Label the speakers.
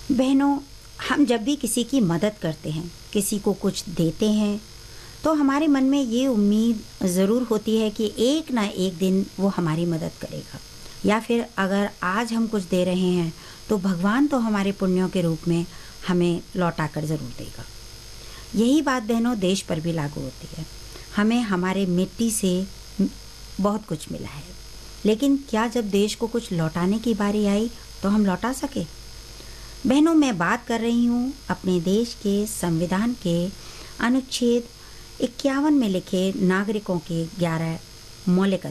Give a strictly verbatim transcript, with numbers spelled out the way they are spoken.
Speaker 1: बहनों, हम जब भी किसी की मदद करते हैं, किसी को कुछ देते हैं, तो हमारे मन में ये उम्मीद ज़रूर होती है कि एक ना एक दिन वो हमारी मदद करेगा, या फिर अगर आज हम कुछ दे रहे हैं तो भगवान तो हमारे पुण्यों के रूप में हमें लौटा कर ज़रूर देगा। यही बात बहनों देश पर भी लागू होती है। हमें हमारे मिट्टी से बहुत कुछ मिला है, लेकिन क्या जब देश को कुछ लौटाने की बारी आई तो हम लौटा सके? बहनों, मैं बात कर रही हूँ अपने देश के संविधान के अनुच्छेद इक्यावन में लिखे नागरिकों के ग्यारह मौलिक